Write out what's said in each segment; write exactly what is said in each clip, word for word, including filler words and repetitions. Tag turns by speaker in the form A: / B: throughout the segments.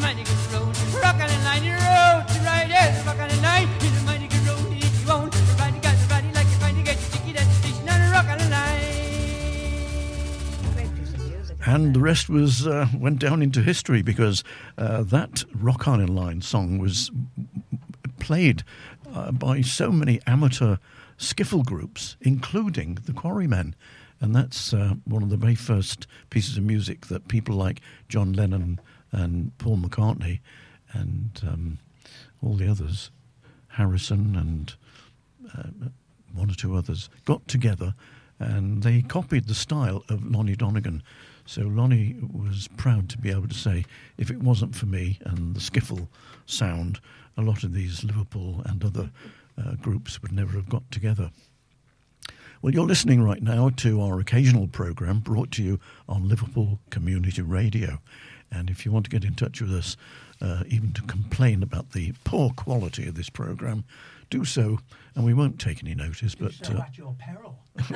A: mighty good road. Rock on the line, your road to ride, yes, rock on the line. It's a mighty good road if you won't. Ride the guys, ride it like you're trying to get your ticket at the station on a rock on the line.
B: And the rest was uh, went down into history because uh, that Rock On In Line song was played uh, by so many amateur skiffle groups, including the Quarrymen. And that's uh, one of the very first pieces of music that people like John Lennon and Paul McCartney and um, all the others, Harrison and uh, one or two others, got together, and they copied the style of Lonnie Donegan. So Lonnie was proud to be able to say, if it wasn't for me and the skiffle sound, a lot of these Liverpool and other uh, groups would never have got together. Well, you're listening right now to our occasional programme brought to you on Liverpool Community Radio. And if you want to get in touch with us, uh, even to complain about the poor quality of this programme, do so, and we won't take any notice.
C: Do
B: But
C: so
B: uh,
C: at your peril.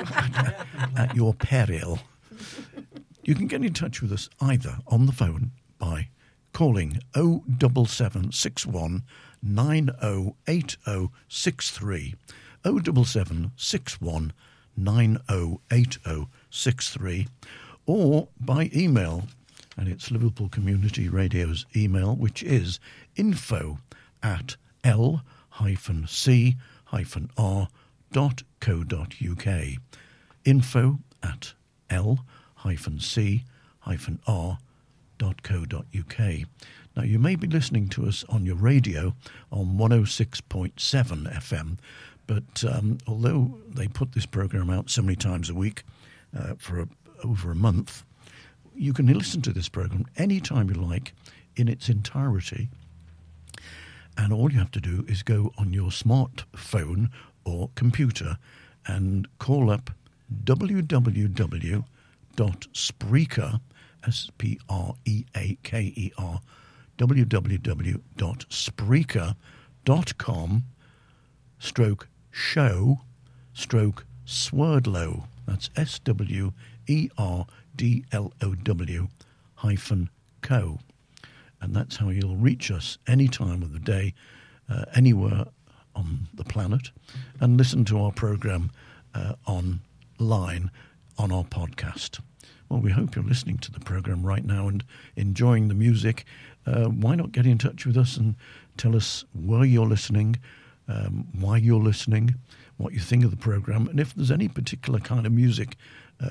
B: at your peril. You can get in touch with us either on the phone by calling oh seven seven six one nine oh eight oh six three, oh seven seven six one nine oh eight oh six three, or by email, and it's Liverpool Community Radio's email, which is info at l hyphen c hyphen r dot co dot uk. Info at l hyphen c hyphen r dot co dot uk. Now, you may be listening to us on your radio on one oh six point seven F M, but um, although they put this programme out so many times a week uh, for a, over a month, you can listen to this programme any time you like in its entirety. And all you have to do is go on your smartphone or computer and call up w w w dot Spreaker, S P R E A K E R, w w w dot Spreaker dot com stroke show stroke Swerdlow. That's S W E R D L O W hyphen co. And that's how you'll reach us any time of the day, uh, anywhere on the planet, and listen to our programme uh, online on our podcast. Well, we hope you're listening to the programme right now and enjoying the music. Uh, why not get in touch with us and tell us where you're listening, um, why you're listening, what you think of the programme, and if there's any particular kind of music